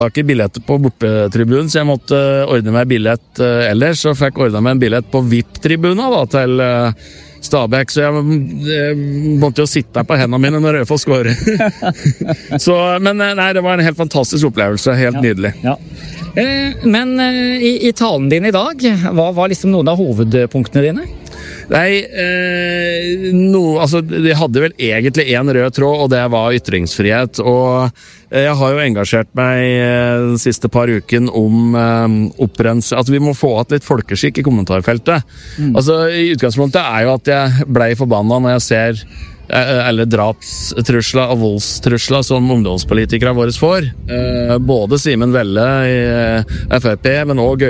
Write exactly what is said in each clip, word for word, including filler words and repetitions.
ikke billetter på bortetribunen, så jeg måtte ordne meg billett ellers, og fikk ordnet meg en billett på V I P-tribuna da, til Stabæk, så jeg, jeg måtte jo sitte der på hendene mine når Raufoss skårer. Så, men nei, det var en helt fantastisk opplevelse, helt ja, nydelig. Ja. Eh, men eh, i, i talen din i dag, hva var liksom noen av hovedpunktene dine? Nei, eh, no, altså, de hadde vel egentlig en rød tråd, og det var ytringsfrihet, og jeg har jo engasjert meg de siste par uken om eh, opprens, at vi må få hatt litt folkeskikk i kommentarfeltet. Mm. Altså, i utgangspunktet er jo at jeg ble forbannet når jeg ser eller drapstrusler og voldstrusler som ungdomspolitikere våre får. Eh, både Simen Velle i F R P, men også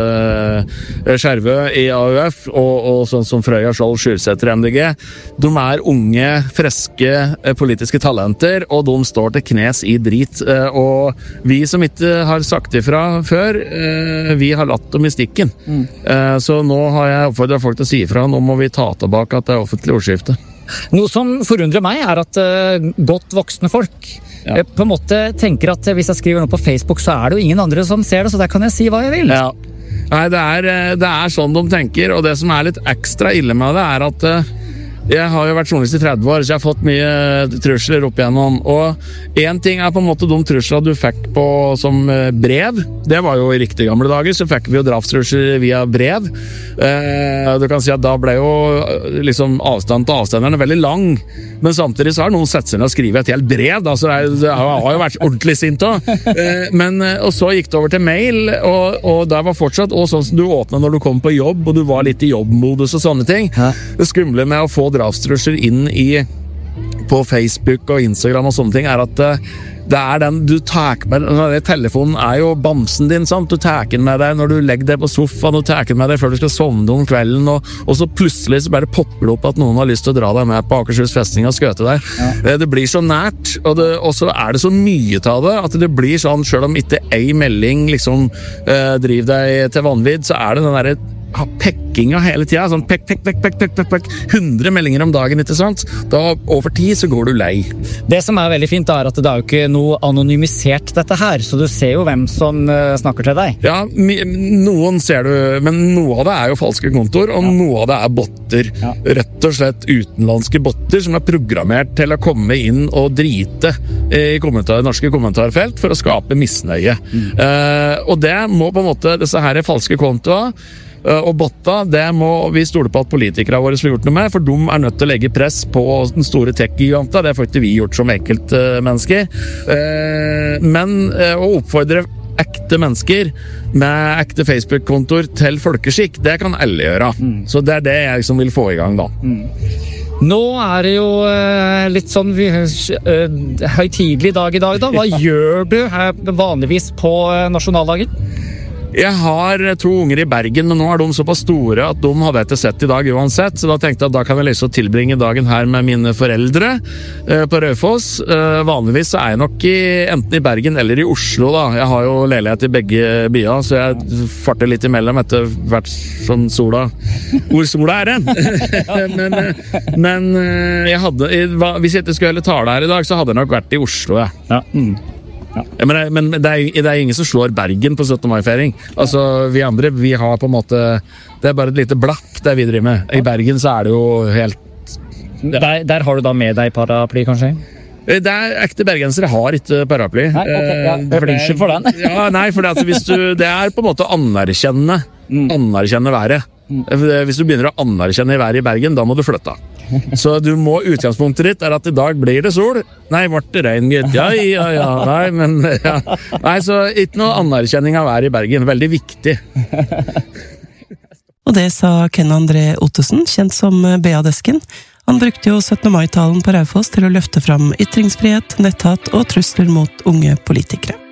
Gaute Skjervø i A U F, og, og sånn som Frøya Skjold Sjursæter i M D G. De er unge, freske politiske talenter, og de står til knes i drit. Eh, og vi som ikke har sagt ifra før, eh, vi har latt dem i stikken. Mm. Eh, så nå har jeg oppfordret folk til å si ifra, nå må vi ta tilbake at det er offentlig ordskifte. Noe som forundrer meg er at uh, godt voksne folk ja. uh, på en måte tenker at uh, hvis jeg skriver noe på Facebook, så er det jo ingen andre som ser det, så der kan jeg si hva jeg vil. Ja. Nei, det er, det er sånn de tenker, og det som er litt ekstra ille med det er at uh, jeg har jo vært journalist i tretti år, så jeg har fått mye trusler opp igjennom, og en ting er på en måte de trusler du fikk på som brev. Det var jo i riktig gamle dager, så fikk vi jo drapstrusler via brev. Eh, du kan si at da ble jo liksom avstand til avstanderne veldig lang, men samtidig så har noen sett seg ned og skrivet et helt brev, da, så det, er, det har jo vært ordentlig sint også. Eh, men, og så gikk det over til mail, og, og der var fortsatt, og sånn som du åpnet når du kom på jobb, og du var litt i jobbmodus og sånne ting. Hæ? Det skumle med å få drapstrusler inn i på Facebook og Instagram og sånne ting er at det er den du tar med, telefonen er jo bamsen din, sant? Du tar den med deg når du legger deg på sofaen, du tar den med deg før du skal sovne om kvelden, og, og så plutselig så bare popper det opp at noen har lyst til å dra deg med på Akershus festning og skøte deg. Ja. Det blir så nært, og, det, og så er det så mye av det, at det blir sånn, selv om ikke ei melding liksom eh, driver deg til vanvidd, så er det den der pekkinga hele tida, sånn pekk, pekk, pekk, pekk, pekk, pekk, hundre meldinger om dagen, ikke sant? Da over tid så går du lei. Det som er veldig fint er at det er jo ikke noe anonymisert dette her, så du ser jo hvem som uh, snakker til deg. Ja, noen ser du, men noe av det er jo falske kontor, og ja. Noe av det er botter. Ja. Rett og slett utenlandske botter som er programmert til å komme inn og drite i kommentar, norske kommentarfelt for å skape misnøye. Mm. Uh, og det må på en måte, disse her er falske kontoer, og botta, det må vi stole på at politikere våre får gjort noe med, for de er nødt til å legge press på den store tech-giganta. Det får ikke vi gjort som enkeltmennesker. Men å oppfordre ekte mennesker med ekte Facebook-kontor til folkeskikk, det kan alle gjøre. Mm. Så det er det jeg liksom vil få i gang da. Mm. Nå er det jo uh, litt sånn uh, høytidelig dag i dag da. Hva gjør du her vanligvis på uh, nasjonaldagen? Jeg har to unger i Bergen, men nå er de såpass store at de hadde jeg ikke sett i dag uansett, så da tenkte jeg at da kan jeg liksom tilbringe dagen her med mine foreldre eh, på Raufoss. Eh, vanligvis så er jeg nok i, enten i Bergen eller i Oslo da. Jeg har jo leilighet i begge byer, så jeg farter litt imellom etter hvert som sola, hvor sola er den. men men jeg hadde, hvis jeg ikke skulle hele tale her i dag, så hadde jeg nok vært i Oslo, ja. Ja. Mm. Ja. Men, men det, er, det er ingen som slår Bergen på syttende mai-feiring. Altså, vi andre, vi har på en måte, det er bare et lite blakk det vi driver med. I Bergen så er det jo helt... Ja. Der, der har du da med deg paraply, kanskje? Det er ekte bergensere har ikke paraply. Nei, okay, ja. Jeg blir ikke for den. ja, nei, for det, altså, hvis du, det er på en måte anerkjenne, mm. anerkjenne været. Mm. Hvis du begynner å anerkjenne været i Bergen, da må du flytte. Så du må, utgangspunktet ditt er at i dag blir det sol. Nei, ble det regn, gitt. Ja, ja, ja. Nei, men ja. Nei, så ikke noe anerkjenning av været i Bergen. Veldig viktig. Og det sa Ken André Ottesen, kjent som B A-desken. Han brukte jo syttende mai-talen på Raufoss til å løfte fram ytringsfrihet, netthat og trusler mot unge politikere.